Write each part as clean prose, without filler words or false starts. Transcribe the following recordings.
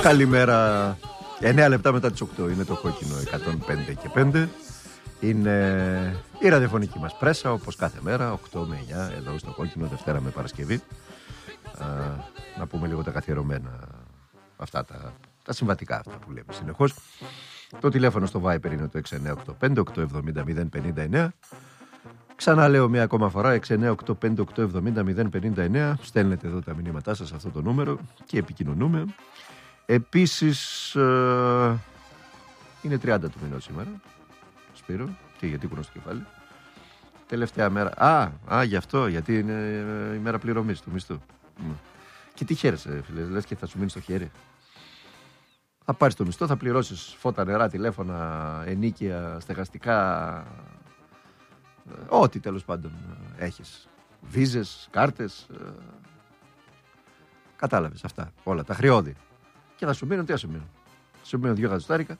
Καλημέρα. 9 λεπτά μετά τις 8 είναι το κόκκινο 105 και 5. Είναι η ραδιοφωνική μας πρέσα, όπως κάθε μέρα, 8 με 9, εδώ στο κόκκινο, Δευτέρα με Παρασκευή. Να πούμε λίγο τα καθιερωμένα, αυτά τα συμβατικά αυτά που λέμε συνεχώς. Το τηλέφωνο στο Viper είναι το 6985-870-059. Ξαναλέω μία ακόμα φορά, 6985-870-059. Στέλνετε εδώ τα μηνύματά σας σε αυτό το νούμερο και επικοινωνούμε. Επίσης, είναι 30 του μηνός σήμερα, Σπύρο, και γιατί κουνώ στο κεφάλι. Τελευταία μέρα. Γι' αυτό, γιατί είναι η μέρα πληρωμής του μισθού. Και τι χαίρεσαι, φίλε, λες και θα σου μείνει στο χέρι. Θα πάρεις το μισθό, θα πληρώσεις φώτα, νερά, τηλέφωνα, ενίκεια, στεγαστικά, ό,τι τέλος πάντων έχεις. Βίζες, κάρτες, κατάλαβες αυτά, όλα τα χρειώδη. Και θα σου μείνουν, τι θα σου μείνουν. Θα σου μείνουν 2 χαζοστάρικα.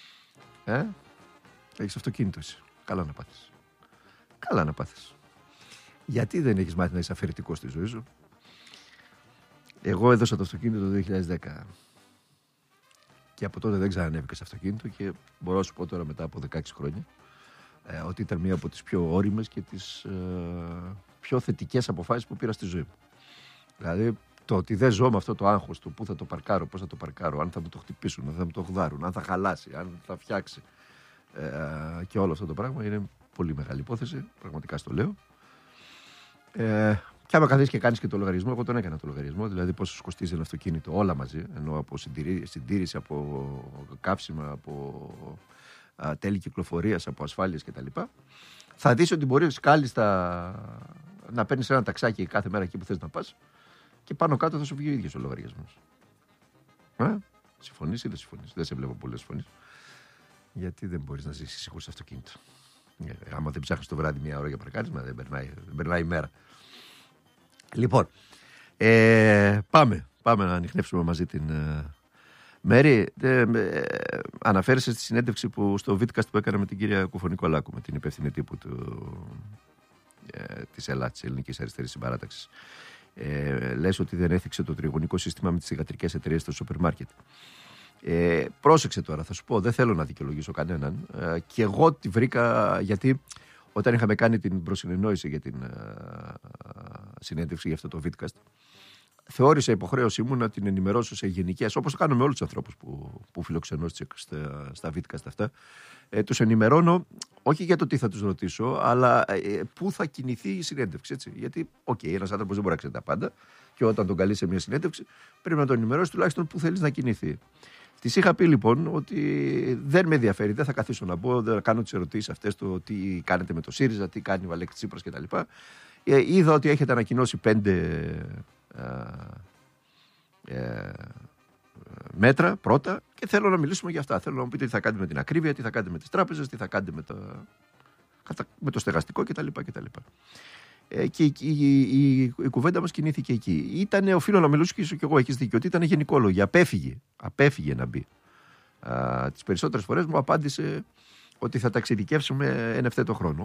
Έχεις αυτοκίνητο εσύ. Καλά να πάθεις. Καλά να πάθεις. Γιατί δεν έχεις μάθει να είσαι αφαιρετικός στη ζωή σου? Εγώ έδωσα το αυτοκίνητο το 2010. Και από τότε δεν ξανανέβηκα σε αυτοκίνητο και μπορώ να σου πω τώρα μετά από 16 χρόνια ότι ήταν μία από τις πιο ώριμες και τις πιο θετικές αποφάσεις που πήρα στη ζωή μου. Δηλαδή το ότι δεν ζω με αυτό το άγχος του πού θα το παρκάρω, πώς θα το παρκάρω, αν θα μου το χτυπήσουν, αν θα μου το χουδάρουν, αν θα χαλάσει, αν θα φτιάξει και όλο αυτό το πράγμα είναι πολύ μεγάλη υπόθεση, πραγματικά στο λέω. Και άμα καθίσεις και κάνεις και το λογαριασμό, εγώ τον έκανα το λογαριασμό, δηλαδή πόσο κοστίζει ένα αυτοκίνητο όλα μαζί, ενώ από συντήρηση, από καύσιμα, από τέλη κυκλοφορίας, από ασφάλειες κτλ. Θα δεις ότι μπορείς κάλλιστα να παίρνεις ένα ταξάκι κάθε μέρα εκεί που θες να πας και πάνω κάτω θα σου βγει ο ίδιος ο λογαριασμός. Συμφωνείς ή δεν συμφωνείς? Δεν σε βλέπω πολύ να συμφωνείς. Γιατί δεν μπορείς να ζήσεις σίγουρα σε αυτοκίνητο? Άμα δεν ψάχνεις το βράδυ 1 ώρα για παρκάρισμα, δεν περνάει η μέρα. Λοιπόν, πάμε να ανιχνεύσουμε μαζί την Μέρη. Αναφέρεσαι στη συνέντευξη στο Vidcast που έκανα με την κυρία Κουφωνικολάκου, με την υπεύθυνη τύπου της ΕΛΑ, της Ελληνικής Αριστερής Συμπαράταξης. Λες ότι δεν έθιξε το τριγωνικό σύστημα με τις θυγατρικές εταιρείες στο σούπερ μάρκετ. Πρόσεξε τώρα, θα σου πω, δεν θέλω να δικαιολογήσω κανέναν. Και εγώ τη βρήκα, γιατί όταν είχαμε κάνει την προσυνεννόηση για την συνέντευξη για αυτό το Vidcast, θεώρησα υποχρέωσή μου να την ενημερώσω σε γενικές, όπως το κάνω με όλους τους ανθρώπους που φιλοξενώ στα Vidcast αυτά. Τους ενημερώνω όχι για το τι θα τους ρωτήσω, αλλά πού θα κινηθεί η συνέντευξη. Έτσι. Γιατί, ένας άνθρωπος δεν μπορεί να ξέρει τα πάντα, και όταν τον καλεί σε μια συνέντευξη, πρέπει να τον ενημερώσει τουλάχιστον πού θέλεις να κινηθεί. Της είχα πει λοιπόν ότι δεν με ενδιαφέρει, δεν θα καθίσω να μπω, δεν θα κάνω τις ερωτήσεις αυτές, το τι κάνετε με το ΣΥΡΙΖΑ, τι κάνει ο Αλέξης Τσίπρας κτλ. Είδα ότι έχετε ανακοινώσει 5 μέτρα πρώτα και θέλω να μιλήσουμε για αυτά. Θέλω να μου πείτε τι θα κάνετε με την ακρίβεια, τι θα κάνετε με τις τράπεζες, τι θα κάνετε με το στεγαστικό κτλ. Και η κουβέντα μας κινήθηκε εκεί. Οφείλω να μιλήσω και εγώ, έχεις δίκιο, ότι ήταν γενικόλογη. Απέφυγε να μπει. Τις περισσότερες φορές μου απάντησε ότι θα τα εξειδικεύσουμε εν ευθέτω χρόνο.